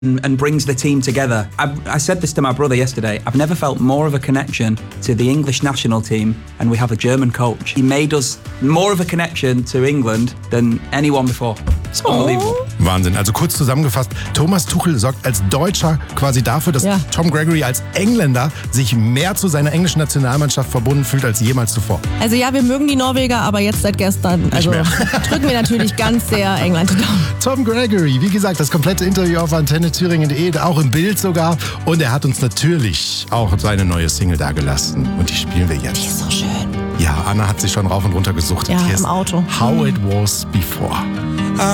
and brings the team together. I said this to my brother yesterday. I've never felt more of a connection to the English national team, and we have a German coach. He made us more of a connection to England than anyone before. It's unbelievable. Wahnsinn. Also kurz zusammengefasst, Thomas Tuchel sorgt als Deutscher quasi dafür, dass Tom Gregory als Engländer sich mehr zu seiner englischen Nationalmannschaft verbunden fühlt als jemals zuvor. Also ja, wir mögen die Norweger, aber jetzt seit gestern. Also drücken wir natürlich ganz sehr England die Daumen. Tom Gregory, wie gesagt, das komplette Interview auf antennethüringen.de, auch im Bild sogar. Und er hat uns natürlich auch seine neue Single dagelassen. Und die spielen wir jetzt. Die ist so schön. Ja, Anna hat sich schon rauf und runter gesucht. Ja, im Auto. How It Was Before.